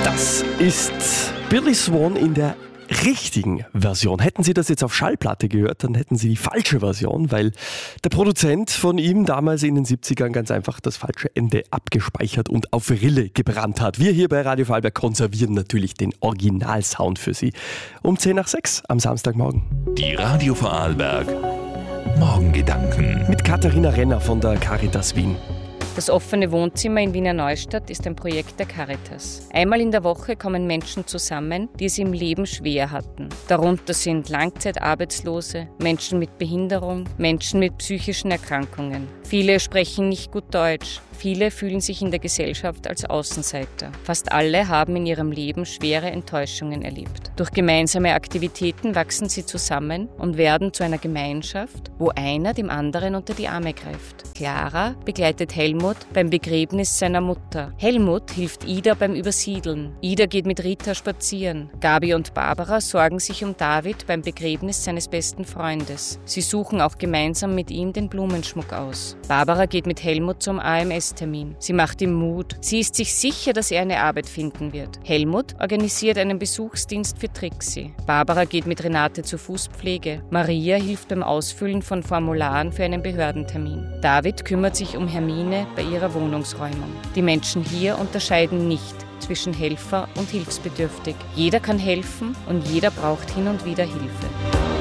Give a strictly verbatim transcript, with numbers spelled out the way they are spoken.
Das ist Billy Swan in der richtigen Version. Hätten Sie das jetzt auf Schallplatte gehört, dann hätten Sie die falsche Version, weil der Produzent von ihm damals in den siebzigern ganz einfach das falsche Ende abgespeichert und auf Rille gebrannt hat. Wir hier bei Radio Vorarlberg konservieren natürlich den Originalsound für Sie. Um zehn nach sechs am Samstagmorgen. Die Radio Vorarlberg Morgengedanken Mit Katharina Renner von der Caritas Wien. Das offene Wohnzimmer in Wiener Neustadt ist ein Projekt der Caritas. Einmal in der Woche kommen Menschen zusammen, die es im Leben schwer hatten. Darunter sind Langzeitarbeitslose, Menschen mit Behinderung, Menschen mit psychischen Erkrankungen. Viele sprechen nicht gut Deutsch. Viele fühlen sich in der Gesellschaft als Außenseiter. Fast alle haben in ihrem Leben schwere Enttäuschungen erlebt. Durch gemeinsame Aktivitäten wachsen sie zusammen und werden zu einer Gemeinschaft, wo einer dem anderen unter die Arme greift. Clara begleitet Helmut beim Begräbnis seiner Mutter. Helmut hilft Ida beim Übersiedeln. Ida geht mit Rita spazieren. Gabi und Barbara sorgen sich um David beim Begräbnis seines besten Freundes. Sie suchen auch gemeinsam mit ihm den Blumenschmuck aus. Barbara geht mit Helmut zum A M S-Termin. Sie macht ihm Mut. Sie ist sich sicher, dass er eine Arbeit finden wird. Helmut organisiert einen Besuchsdienst für Trixie. Barbara geht mit Renate zur Fußpflege. Maria hilft beim Ausfüllen von Formularen für einen Behördentermin. David kümmert sich um Hermine bei ihrer Wohnungsräumung. Die Menschen hier unterscheiden nicht zwischen Helfer und hilfsbedürftig. Jeder kann helfen und jeder braucht hin und wieder Hilfe.